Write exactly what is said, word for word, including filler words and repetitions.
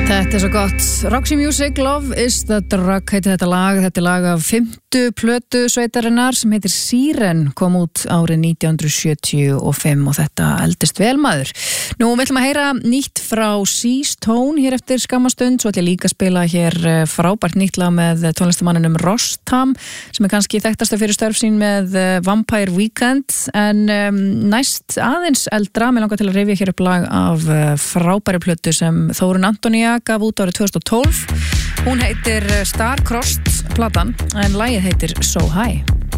Þetta er svo gott. Roxy Music, Love is the Drug heitir þetta lag. Þetta er lag af fimmtu plötu sveitarinnar sem heitir Síren, kom út árið nítján hundruð sjötíu og fimm og þetta eldist vel maður. Nú við ætlum að heyra nýtt frá Seas Tone hér eftir skammastund, svo ætlum ég líka að spila hér frábært nýtt lag með tónlistamanninum Rostam sem er kannski þekktasta fyrir störf sín með Vampire Weekend, en um, næst aðeins eldra, mig langar til að rifja hér upp lag af frábæri plötu sem Þórunn Antonía gaf út árið tvö þúsund og tólf. Hún heitir Star Crossed platan en lagið heitir So High.